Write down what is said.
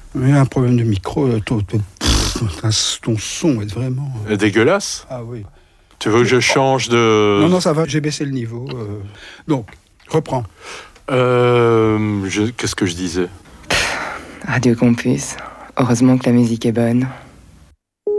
Il y a un problème de micro. Ton son est vraiment... Dégueulasse. Ah oui. Tu veux que je change de... Non, ça va, j'ai baissé le niveau. Donc, reprends. Qu'est-ce que je disais? Radio Campus. Heureusement que la musique est bonne.